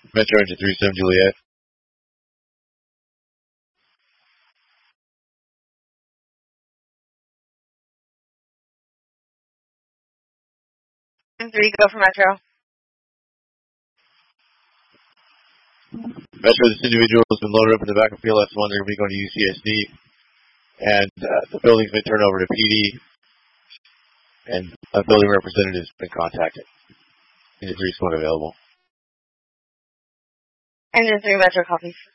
Metro Engine 37 Juliet. And 3, go for Metro. Metro, this individual has been loaded up in the back of PLS-1. They're going to be going to UCSD. And the building's been turned over to PD. And a building representative has been contacted. Engine 3 is not available. Engine 3, Metro, copy.